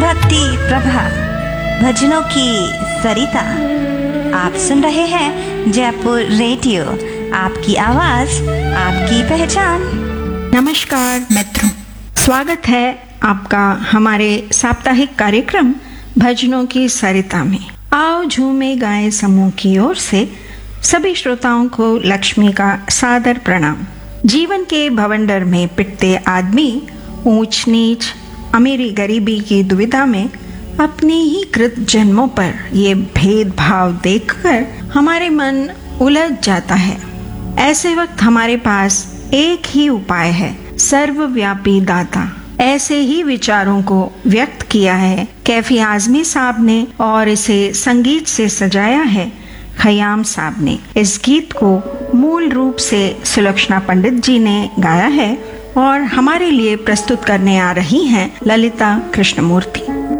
भक्ति प्रभा, भजनों की सरिता। आप सुन रहे हैं जयपुर रेडियो, आपकी आवाज आपकी पहचान। नमस्कार मित्रों, स्वागत है आपका हमारे साप्ताहिक कार्यक्रम भजनों की सरिता में। आओ झूमे गाए समूह की ओर से सभी श्रोताओं को लक्ष्मी का सादर प्रणाम। जीवन के भवंडर में पिटते आदमी ऊंच नीच, अमीरी गरीबी की दुविधा में अपनी ही कृत जन्मों पर ये भेदभाव देखकर हमारे मन उलझ जाता है। ऐसे वक्त हमारे पास एक ही उपाय है, सर्वव्यापी दाता। ऐसे ही विचारों को व्यक्त किया है कैफी आजमी साहब ने और इसे संगीत से सजाया है खयाम साहब ने। इस गीत को मूल रूप से सुलक्षणा पंडित जी ने गाया है और हमारे लिए प्रस्तुत करने आ रही हैं ललिता कृष्णमूर्ति।